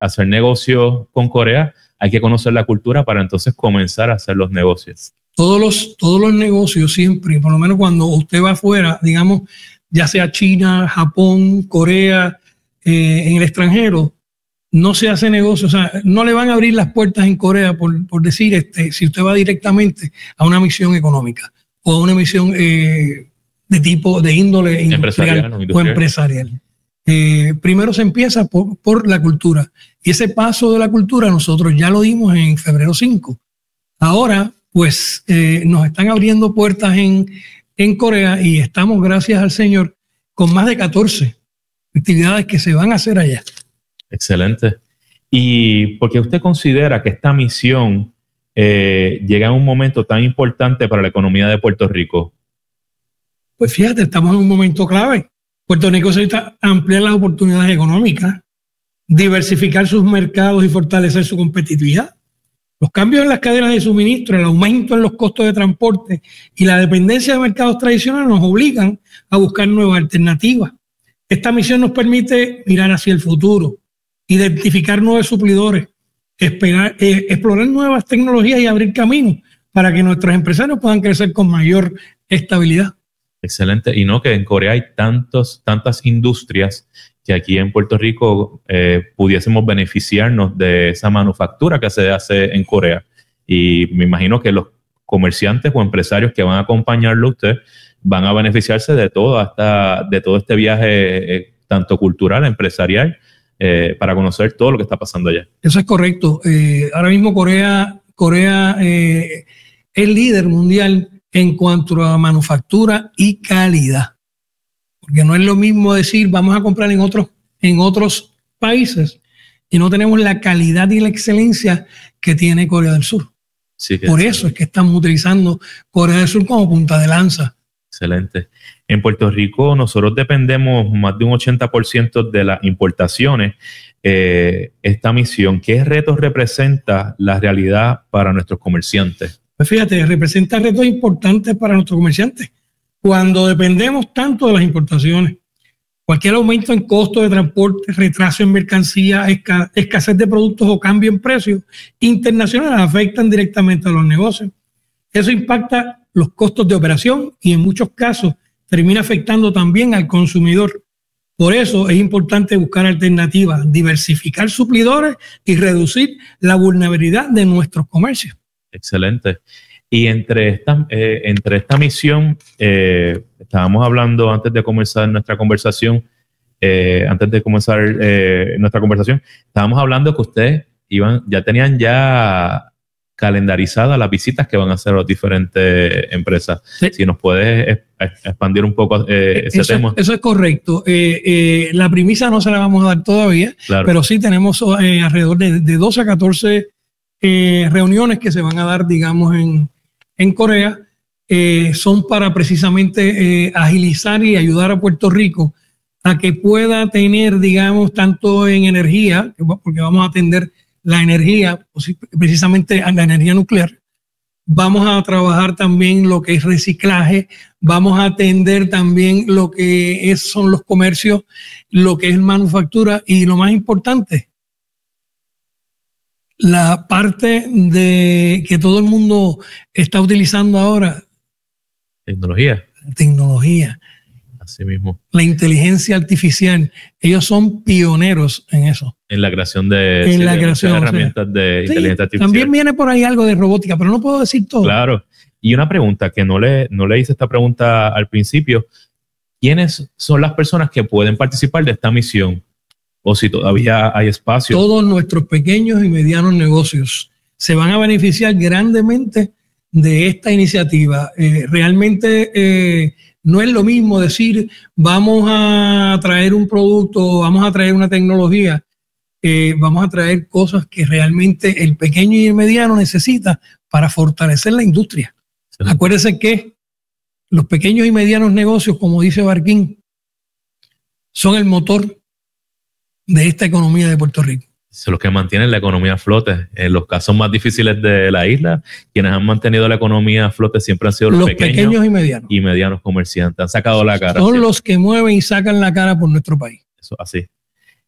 hacer negocios con Corea, hay que conocer la cultura para entonces comenzar a hacer los negocios. Todos los negocios siempre, por lo menos cuando usted va afuera, digamos, ya sea China, Japón, Corea, en el extranjero, no se hace negocio, o sea, no le van a abrir las puertas en Corea por decir, si usted va directamente a una misión económica o a una misión de índole industrial o empresarial. Primero se empieza por la cultura, y ese paso de la cultura nosotros ya lo dimos en febrero 5. Ahora, pues, nos están abriendo puertas en Corea, y estamos, gracias al Señor, con más de 14 actividades que se van a hacer allá. Excelente. ¿Y por qué usted considera que esta misión llega en un momento tan importante para la economía de Puerto Rico? Pues fíjate, estamos en un momento clave. Puerto Rico necesita ampliar las oportunidades económicas, diversificar sus mercados y fortalecer su competitividad. Los cambios en las cadenas de suministro, el aumento en los costos de transporte y la dependencia de mercados tradicionales nos obligan a buscar nuevas alternativas. Esta misión nos permite mirar hacia el futuro, identificar nuevos suplidores, explorar nuevas tecnologías y abrir caminos para que nuestros empresarios puedan crecer con mayor estabilidad. Excelente. Y no que en Corea hay tantas industrias que aquí en Puerto Rico pudiésemos beneficiarnos de esa manufactura que se hace en Corea. Y me imagino que los comerciantes o empresarios que van a acompañarlo a usted van a beneficiarse de todo este viaje, tanto cultural, empresarial, para conocer todo lo que está pasando allá. Eso es correcto. Ahora mismo Corea es líder mundial en cuanto a manufactura y calidad. Porque no es lo mismo decir vamos a comprar en otros países y no tenemos la calidad y la excelencia que tiene Corea del Sur. Sí, por eso es que estamos utilizando Corea del Sur como punta de lanza. Excelente. En Puerto Rico nosotros dependemos más de un 80% de las importaciones. Esta misión, ¿qué retos representa la realidad para nuestros comerciantes? Pues fíjate, representa retos importantes para nuestros comerciantes. Cuando dependemos tanto de las importaciones, cualquier aumento en costo de transporte, retraso en mercancía, escasez de productos o cambio en precios internacionales afectan directamente a los negocios. Eso impacta los costos de operación y en muchos casos termina afectando también al consumidor. Por eso es importante buscar alternativas, diversificar suplidores y reducir la vulnerabilidad de nuestros comercios. Excelente. Y entre esta misión, estábamos hablando antes de comenzar nuestra conversación, estábamos hablando que ustedes ya tenían calendarizadas las visitas que van a hacer a las diferentes empresas. Sí. Si nos puedes expandir un poco ese tema. Eso es correcto. La premisa no se la vamos a dar todavía, claro, pero sí tenemos alrededor de 12 a 14 reuniones que se van a dar, digamos, en Corea. Son para precisamente agilizar y ayudar a Puerto Rico a que pueda tener, digamos, tanto en energía, porque vamos a atender la energía, precisamente la energía nuclear. Vamos a trabajar también lo que es reciclaje, vamos a atender también lo que son los comercios, lo que es manufactura y lo más importante, la parte de que todo el mundo está utilizando ahora. Tecnología. Así mismo. La inteligencia artificial. Ellos son pioneros en eso. En la creación de herramientas de inteligencia artificial. También viene por ahí algo de robótica, pero no puedo decir todo. Claro. Y una pregunta, que no le hice esta pregunta al principio. ¿Quiénes son las personas que pueden participar de esta misión? O si todavía hay espacio. Todos nuestros pequeños y medianos negocios se van a beneficiar grandemente de esta iniciativa. Realmente no es lo mismo decir vamos a traer un producto, vamos a traer una tecnología, vamos a traer cosas que realmente el pequeño y el mediano necesita para fortalecer la industria. Sí. Acuérdense que los pequeños y medianos negocios, como dice Barquín, son el motor de esta economía de Puerto Rico. Son los que mantienen la economía a flote. En los casos más difíciles de la isla, quienes han mantenido la economía a flote siempre han sido los pequeños y medianos comerciantes. Han sacado la cara. Son los que mueven y sacan la cara por nuestro país. Eso así.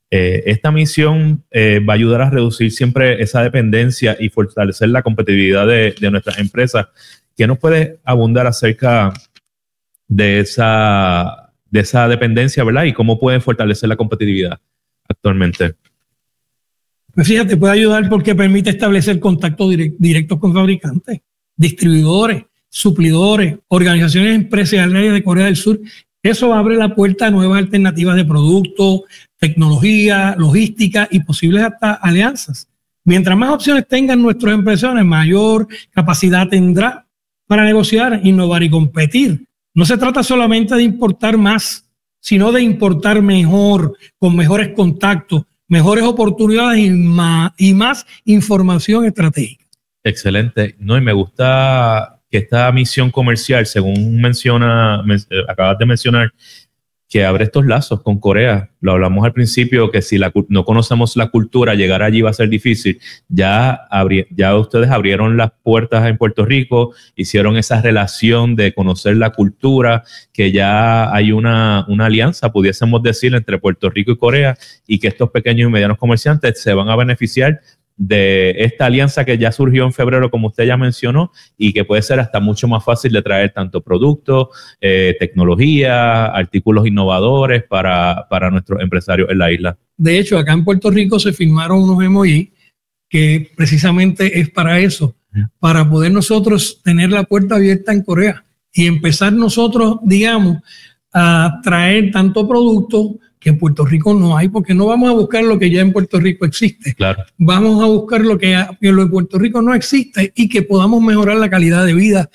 Esta misión va a ayudar a reducir siempre esa dependencia y fortalecer la competitividad de nuestras empresas. ¿Qué nos puede abundar acerca de esa dependencia, verdad? Y cómo puede fortalecer la competitividad actualmente. Pues fíjate, puede ayudar porque permite establecer contactos directos con fabricantes, distribuidores, suplidores, organizaciones empresariales de Corea del Sur. Eso abre la puerta a nuevas alternativas de productos, tecnología, logística y posibles hasta alianzas. Mientras más opciones tengan nuestros empresarios, mayor capacidad tendrá para negociar, innovar y competir. No se trata solamente de importar más, sino de importar mejor, con mejores contactos, mejores oportunidades y más información estratégica. Excelente. No, y me gusta que esta misión comercial, según acabas de mencionar, que abre estos lazos con Corea. Lo hablamos al principio, que si no conocemos la cultura, llegar allí va a ser difícil. Ya ustedes abrieron las puertas en Puerto Rico, hicieron esa relación de conocer la cultura, que ya hay una alianza, pudiésemos decir, entre Puerto Rico y Corea, y que estos pequeños y medianos comerciantes se van a beneficiar de esta alianza que ya surgió en febrero, como usted ya mencionó, y que puede ser hasta mucho más fácil de traer tanto productos, tecnología, artículos innovadores para nuestros empresarios en la isla. De hecho, acá en Puerto Rico se firmaron unos MOI que precisamente es para eso, para poder nosotros tener la puerta abierta en Corea y empezar nosotros, digamos, a traer tanto producto que en Puerto Rico no hay, porque no vamos a buscar lo que ya en Puerto Rico existe. Claro. Vamos a buscar lo que en Puerto Rico no existe y que podamos mejorar la calidad de vida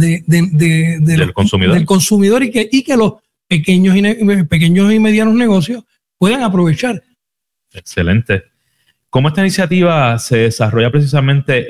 del consumidor y que los pequeños y medianos negocios puedan aprovechar. Excelente. ¿Cómo esta iniciativa se desarrolla precisamente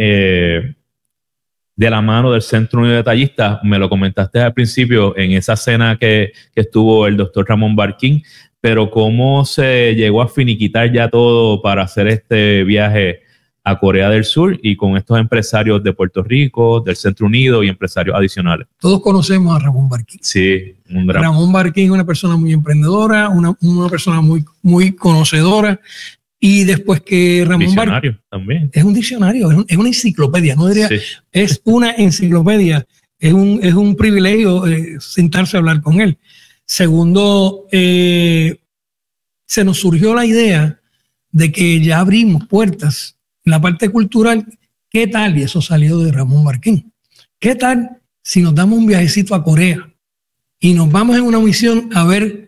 de la mano del Centro Unido de Detallistas? Me lo comentaste al principio en esa cena que estuvo el doctor Ramón Barquín, pero ¿cómo se llegó a finiquitar ya todo para hacer este viaje a Corea del Sur y con estos empresarios de Puerto Rico, del Centro Unido y empresarios adicionales? Todos conocemos a Ramón Barquín. Sí, Ramón Barquín es una persona muy emprendedora, una persona muy conocedora. Y después que Ramón Barquín también es un diccionario, es una enciclopedia, no diría, sí. Es una enciclopedia, es un privilegio sentarse a hablar con él. Segundo, se nos surgió la idea de que ya abrimos puertas en la parte cultural. ¿Qué tal? Y eso salió de Ramón Barquín. ¿Qué tal si nos damos un viajecito a Corea y nos vamos en una misión a ver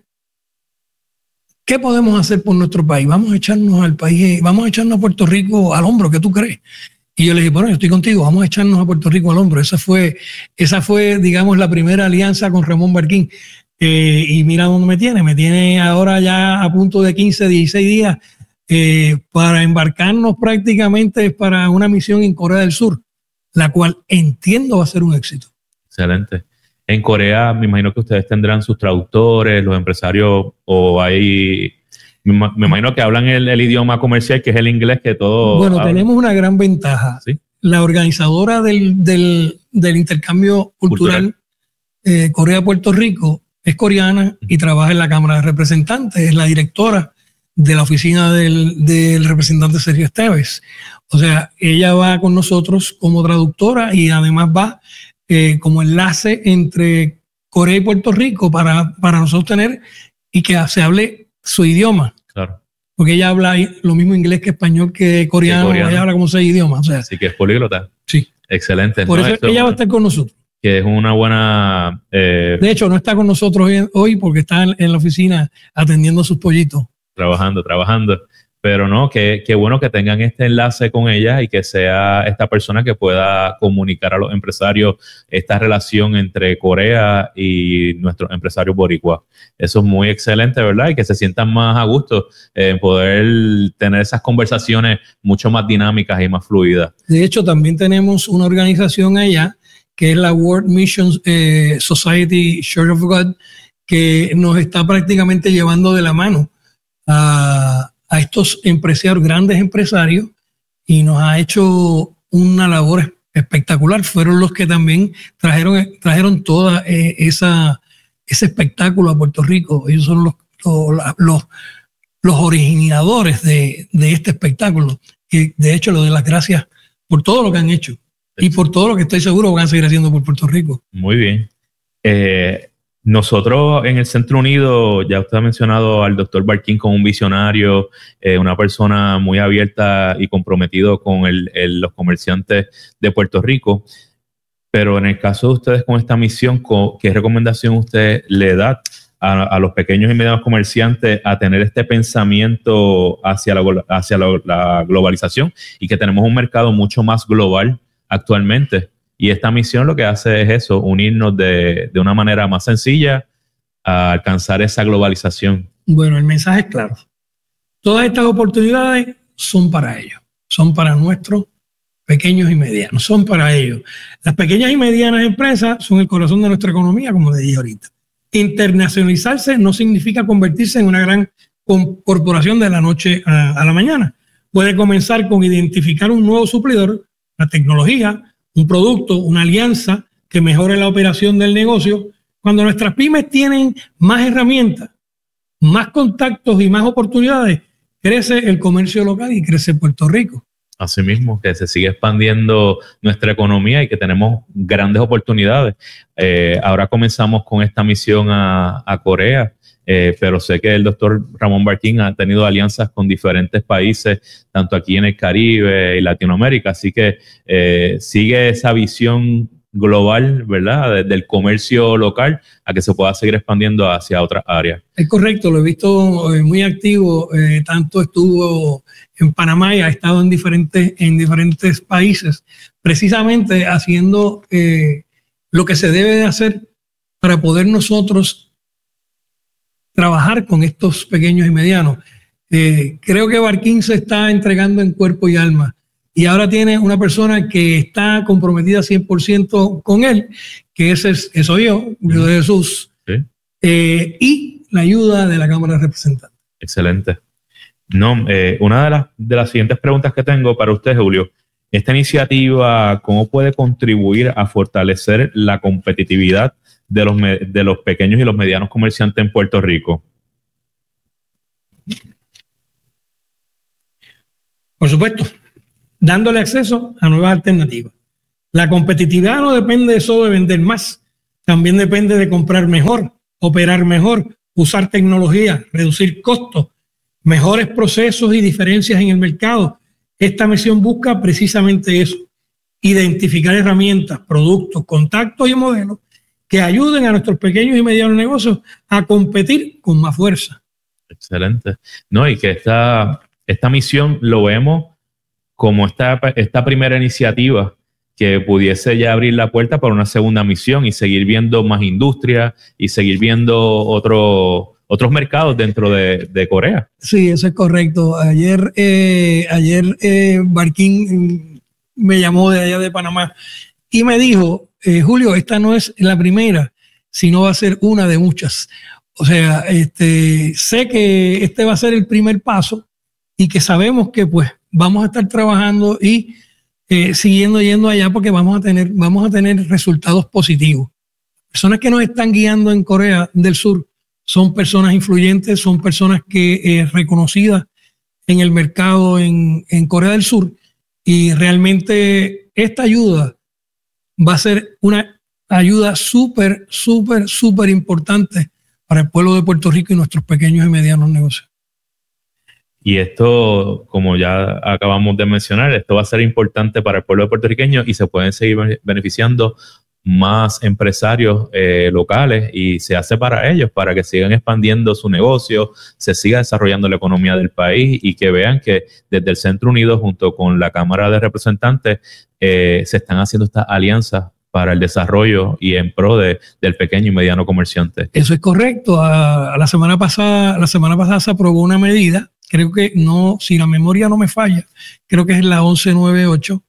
qué podemos hacer por nuestro país? Vamos a echarnos al país, vamos a echarnos a Puerto Rico al hombro, ¿qué tú crees? Y yo le dije, bueno, yo estoy contigo, vamos a echarnos a Puerto Rico al hombro. Esa fue, digamos, la primera alianza con Ramón Barquín. Y mira dónde me tiene ahora ya a punto de 15, 16 días para embarcarnos prácticamente para una misión en Corea del Sur, la cual entiendo va a ser un éxito. Excelente. En Corea me imagino que ustedes tendrán sus traductores, los empresarios, o hay... Me imagino que hablan el idioma comercial, que es el inglés, que todo... Bueno, tenemos una gran ventaja. ¿Sí? La organizadora del intercambio cultural Corea-Puerto Rico es coreana y trabaja en la Cámara de Representantes, es la directora de la oficina del representante Sergio Esteves. O sea, ella va con nosotros como traductora y además va como enlace entre Corea y Puerto Rico para nosotros tener y que se hable su idioma. Claro. Porque ella habla lo mismo inglés que español que coreano. Ella habla como 6 idiomas. O sea, así que es políglota. Sí. Excelente. Por eso ella va a estar con nosotros. Que es una buena... De hecho, no está con nosotros hoy porque está en la oficina atendiendo a sus pollitos. Trabajando. Pero no, qué bueno que tengan este enlace con ella y que sea esta persona que pueda comunicar a los empresarios esta relación entre Corea y nuestros empresarios boricuas. Eso es muy excelente, ¿verdad? Y que se sientan más a gusto en poder tener esas conversaciones mucho más dinámicas y más fluidas. De hecho, también tenemos una organización allá que es la World Mission Society Church of God, que nos está prácticamente llevando de la mano a estos empresarios, grandes empresarios, y nos ha hecho una labor espectacular. Fueron los que también trajeron toda ese espectáculo a Puerto Rico. Ellos son los los originadores de este espectáculo. Y de hecho, le doy las gracias por todo lo que han hecho y por todo lo que estoy seguro van a seguir haciendo por Puerto Rico. Muy bien. Nosotros en el Centro Unido, ya usted ha mencionado al doctor Barquín como un visionario, una persona muy abierta y comprometido con los comerciantes de Puerto Rico. Pero en el caso de ustedes con esta misión, ¿qué recomendación usted le da a los pequeños y medianos comerciantes a tener este pensamiento hacia la globalización y que tenemos un mercado mucho más global actualmente? Y esta misión lo que hace es eso, unirnos de una manera más sencilla a alcanzar esa globalización. Bueno, el mensaje es claro. Todas estas oportunidades son para ellos, son para nuestros pequeños y medianos, son para ellos. Las pequeñas y medianas empresas son el corazón de nuestra economía, como le dije ahorita. Internacionalizarse no significa convertirse en una gran corporación de la noche a la mañana. Puede comenzar con identificar un nuevo suplidor, la tecnología, un producto, una alianza que mejore la operación del negocio. Cuando nuestras pymes tienen más herramientas, más contactos y más oportunidades, crece el comercio local y crece Puerto Rico. Asimismo, que se sigue expandiendo nuestra economía y que tenemos grandes oportunidades. Ahora comenzamos con esta misión a Corea, pero sé que el doctor Ramón Barquín ha tenido alianzas con diferentes países, tanto aquí en el Caribe y Latinoamérica, así que sigue esa visión global, ¿verdad?, del comercio local a que se pueda seguir expandiendo hacia otras áreas. Es correcto, lo he visto muy activo, tanto estuvo en Panamá y ha estado en diferentes países, precisamente haciendo lo que se debe de hacer para poder nosotros trabajar con estos pequeños y medianos. Creo que Barquín se está entregando en cuerpo y alma. Y ahora tiene una persona que está comprometida 100% con él, que soy yo, de Jesús, ¿sí? Y la ayuda de la Cámara de Representantes. Excelente. No, una de las siguientes preguntas que tengo para usted, Julio, esta iniciativa, ¿cómo puede contribuir a fortalecer la competitividad de los pequeños y los medianos comerciantes en Puerto Rico? Por supuesto, dándole acceso a nuevas alternativas. La competitividad no depende solo de vender más, también depende de comprar mejor, operar mejor, usar tecnología, reducir costos, mejores procesos y diferencias en el mercado. Esta misión busca precisamente eso, identificar herramientas, productos, contactos y modelos que ayuden a nuestros pequeños y medianos negocios a competir con más fuerza. Excelente. No, y que esta misión lo vemos como esta primera iniciativa que pudiese ya abrir la puerta para una segunda misión y seguir viendo más industria y seguir viendo otros mercados dentro de Corea. Sí, eso es correcto. Ayer Barquín me llamó de allá de Panamá y me dijo, Julio, esta no es la primera, sino va a ser una de muchas. O sea, sé que este va a ser el primer paso y que sabemos que pues vamos a estar trabajando y siguiendo yendo allá porque vamos a tener resultados positivos. Personas que nos están guiando en Corea del Sur son personas influyentes, son personas que reconocidas en el mercado en Corea del Sur, y realmente esta ayuda va a ser una ayuda súper importante para el pueblo de Puerto Rico y nuestros pequeños y medianos negocios. Y esto, como ya acabamos de mencionar, esto va a ser importante para el pueblo puertorriqueño y se pueden seguir beneficiando más empresarios locales, y se hace para ellos, para que sigan expandiendo su negocio, se siga desarrollando la economía del país y que vean que desde el Centro Unido junto con la Cámara de Representantes se están haciendo estas alianzas para el desarrollo y en pro del pequeño y mediano comerciante. Eso es correcto. La semana pasada se aprobó una medida, creo que no, si la memoria no me falla, creo que es la 1198,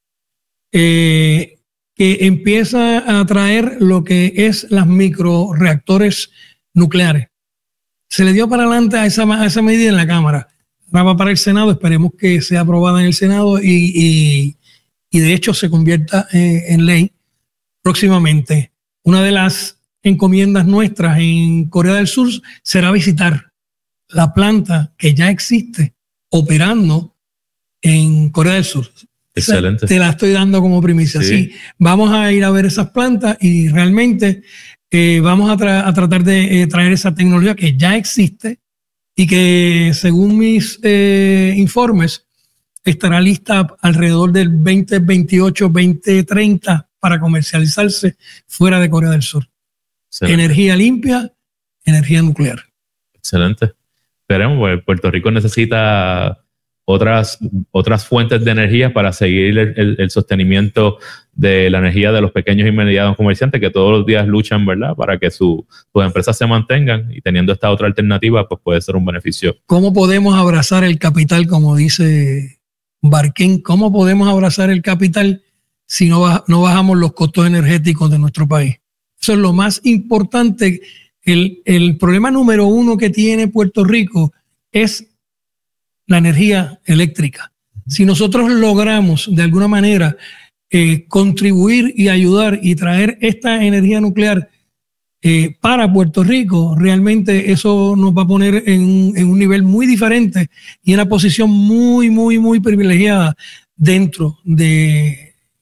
que empieza a traer lo que es las microreactores nucleares. Se le dio para adelante a esa medida en la Cámara. Ahora va para el Senado, esperemos que sea aprobada en el Senado y de hecho se convierta en ley próximamente. Una de las encomiendas nuestras en Corea del Sur será visitar la planta que ya existe operando en Corea del Sur. Excelente. Te la estoy dando como primicia. Sí, vamos a ir a ver esas plantas y realmente vamos a tratar de traer esa tecnología que ya existe y que según mis informes estará lista alrededor del 2028, 2030 para comercializarse fuera de Corea del Sur. Excelente. Energía limpia, energía nuclear. Excelente. Esperemos, pues Puerto Rico necesita otras fuentes de energía para seguir el sostenimiento de la energía de los pequeños y medianos comerciantes que todos los días luchan, ¿verdad?, para que sus empresas se mantengan, y teniendo esta otra alternativa, pues puede ser un beneficio. ¿Cómo podemos abrazar el capital, como dice Barquín? ¿Cómo podemos abrazar el capital si no bajamos los costos energéticos de nuestro país? Eso es lo más importante. El problema número uno que tiene Puerto Rico es la energía eléctrica. Si nosotros logramos de alguna manera contribuir y ayudar y traer esta energía nuclear para Puerto Rico, realmente eso nos va a poner en un nivel muy diferente y en una posición muy, muy, muy privilegiada dentro del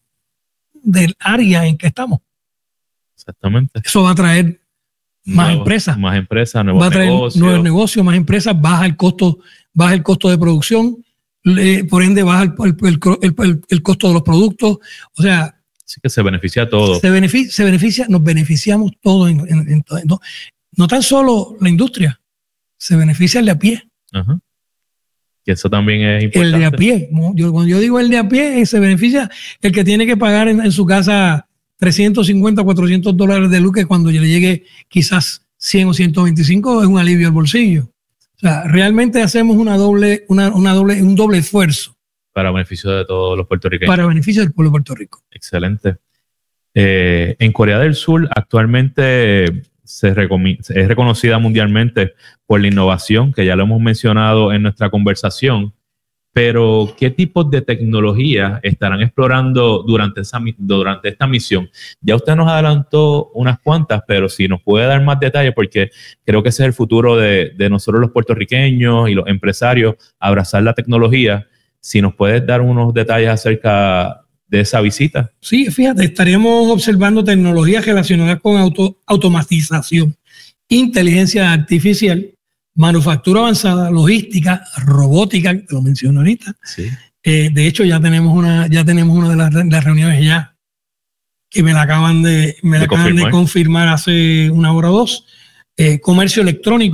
área en que estamos. Exactamente. Eso va a traer más empresas, nuevos negocios, más empresas, baja el costo de producción, por ende baja el costo de los productos. O sea, sí, que se beneficia a todos. Nos beneficiamos todos en todo. No tan solo la industria, se beneficia el de a pie. Ajá. Y eso también es importante. El de a pie. Cuando yo digo el de a pie, se beneficia el que tiene que pagar en su casa $350, $400 de luz, que cuando le llegue quizás 100 o 125 es un alivio al bolsillo. O sea, realmente hacemos un doble esfuerzo. Para beneficio de todos los puertorriqueños. Para beneficio del pueblo de Puerto Rico. Excelente. En Corea del Sur actualmente es reconocida mundialmente por la innovación, que ya lo hemos mencionado en nuestra conversación. Pero, ¿qué tipos de tecnología estarán explorando durante esta misión? Ya usted nos adelantó unas cuantas, pero si nos puede dar más detalles, porque creo que ese es el futuro de nosotros los puertorriqueños y los empresarios, abrazar la tecnología. Si nos puedes dar unos detalles acerca de esa visita. Sí, fíjate, estaríamos observando tecnologías relacionadas con automatización, inteligencia artificial, manufactura avanzada, logística, robótica, te lo menciono ahorita. Sí. De hecho, ya tenemos una de las reuniones ya que me la acaban de confirmar hace una hora o dos. Comercio electrónico.